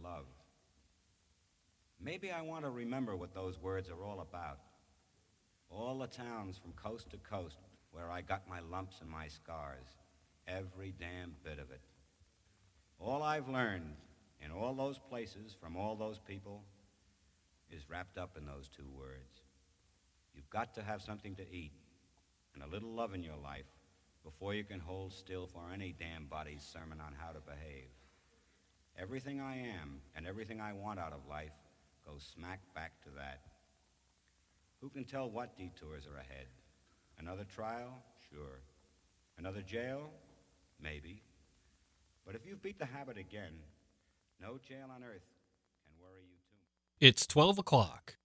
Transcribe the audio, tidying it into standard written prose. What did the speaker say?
love. Maybe I want to remember what those words are all about. All the towns from coast to coast where I got my lumps and my scars. Every damn bit of it. All I've learned in all those places from all those people is wrapped up in those two words. You've got to have something to eat and a little love in your life before you can hold still for any damn body's sermon on how to behave. Everything I am and everything I want out of life goes smack back to that. Who can tell what detours are ahead? Another trial? Sure. Another jail? Maybe. But if you've beat the habit again, no jail on earth can worry you too. It's 12 o'clock.